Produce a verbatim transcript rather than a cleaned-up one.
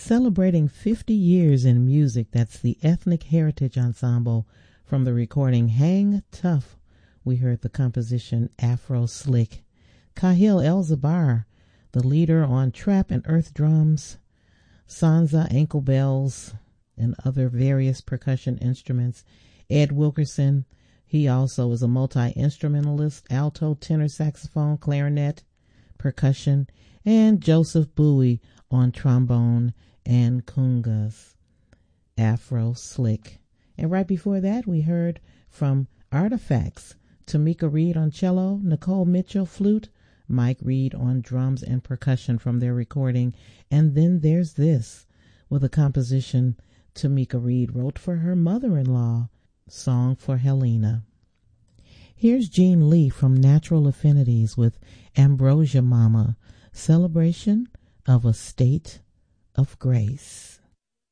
Celebrating fifty years in music, that's the Ethnic Heritage Ensemble from the recording Hang Tough. We heard the composition Afro Slick. Kahil El-Zabar, the leader on trap and earth drums, Sansa ankle bells, and other various percussion instruments. Ed Wilkerson, he also is a multi-instrumentalist, alto, tenor saxophone, clarinet, percussion, and Joseph Bowie on trombone and congas. Afro Slick. And right before that, we heard from Artifacts, Tamika Reed on cello, Nicole Mitchell flute, Mike Reed on drums and percussion from their recording. And then there's this, with a composition Tamika Reed wrote for her mother-in-law, Song for Helena. Here's Jean Lee from Natural Affinities with Ambrosia Mama, celebration of a state of grace.